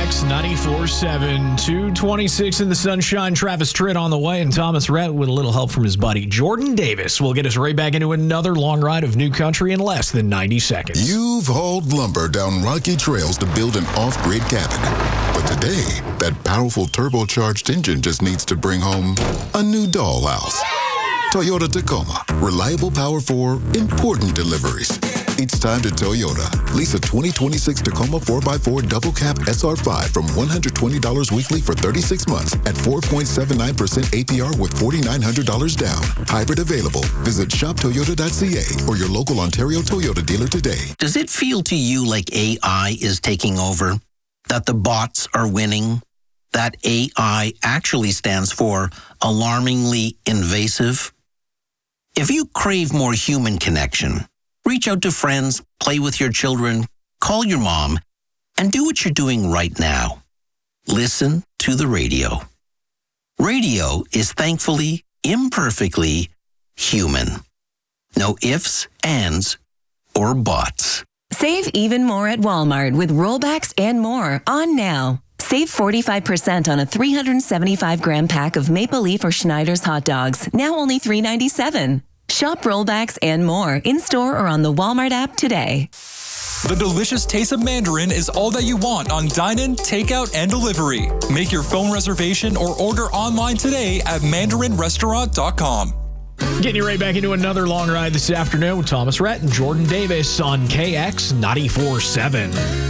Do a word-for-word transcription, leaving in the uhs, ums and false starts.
X ninety-four seven, two twenty-six in the sunshine. Travis Tritt on the way, and Thomas Rhett with a little help from his buddy Jordan Davis will get us right back into another long ride of new country in less than ninety seconds. You've hauled lumber down rocky trails to build an off-grid cabin. But today, that powerful turbocharged engine just needs to bring home a new dollhouse. Toyota Tacoma. Reliable power for important deliveries. It's time to Toyota. Lease a twenty twenty-six Tacoma four by four double cab S R five from one hundred twenty dollars weekly for thirty-six months at four point seven nine percent A P R with four thousand nine hundred dollars down. Hybrid available. Visit shop toyota dot c a or your local Ontario Toyota dealer today. Does it feel to you like A I is taking over? That the bots are winning? That A I actually stands for alarmingly invasive? If you crave more human connection, reach out to friends, play with your children, call your mom, and do what you're doing right now. Listen to the radio. Radio is thankfully, imperfectly human. No ifs, ands, or buts. Save even more at Walmart with rollbacks and more on now. Save forty-five percent on a three hundred seventy-five gram pack of Maple Leaf or Schneider's hot dogs, now only three ninety-seven. Shop rollbacks and more in-store or on the Walmart app today. The delicious taste of Mandarin is all that you want on dine-in, takeout, and delivery. Make your phone reservation or order online today at mandarin restaurant dot com. Getting you right back into another long ride this afternoon with Thomas Rhett and Jordan Davis on K X ninety-four seven.